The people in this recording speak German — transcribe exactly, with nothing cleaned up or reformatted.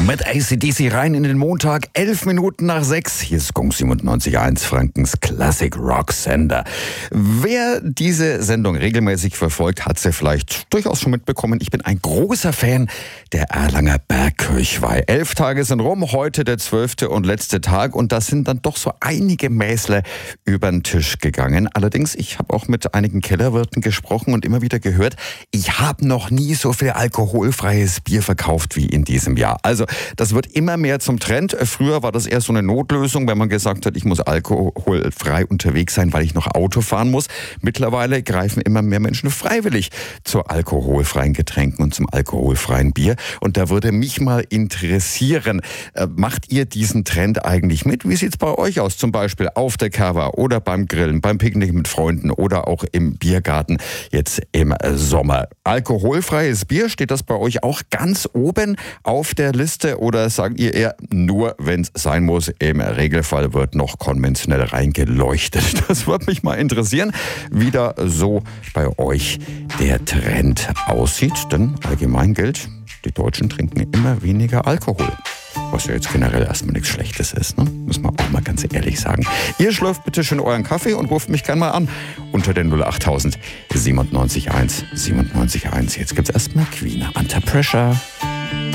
Mit A C D C rein in den Montag, elf Minuten nach sechs. Hier ist Gong siebenundneunzig Komma eins, Frankens Classic Rock Sender. Wer diese Sendung regelmäßig verfolgt, hat sie vielleicht durchaus schon mitbekommen. Ich bin ein großer Fan der Erlanger Bergkirchweih. Elf Tage sind rum, heute der zwölfte und letzte Tag. Und da sind dann doch so einige Mäßle über den Tisch gegangen. Allerdings, ich habe auch mit einigen Kellerwirten gesprochen und immer wieder gehört, ich habe noch nie so viel alkoholfreies Bier verkauft wie in diesem Jahr. Also das wird immer mehr zum Trend. Früher war das eher so eine Notlösung, wenn man gesagt hat, ich muss alkoholfrei unterwegs sein, weil ich noch Auto fahren muss. Mittlerweile greifen immer mehr Menschen freiwillig zu alkoholfreien Getränken und zum alkoholfreien Bier. Und da würde mich mal interessieren, äh, macht ihr diesen Trend eigentlich mit? Wie sieht's bei euch aus? Zum Beispiel auf der Cover oder beim Grillen, beim Picknick mit Freunden oder auch im Biergarten jetzt im Sommer. Alkoholfreies Bier, steht das bei euch auch ganz oben auf der Liste? Oder sagt ihr eher, nur wenn es sein muss, im Regelfall wird noch konventionell reingeleuchtet? Das würde mich mal interessieren, wie da so bei euch der Trend aussieht. Denn allgemein gilt, die Deutschen trinken immer weniger Alkohol. Was ja jetzt generell erstmal nichts Schlechtes ist, ne? Muss man auch mal ganz ehrlich sagen. Ihr schlürft bitte schön euren Kaffee und ruft mich gerne mal an unter den null acht null null siebenundneunzig Komma eins siebenundneunzig Komma eins. Jetzt gibt's erstmal Queen Under Pressure.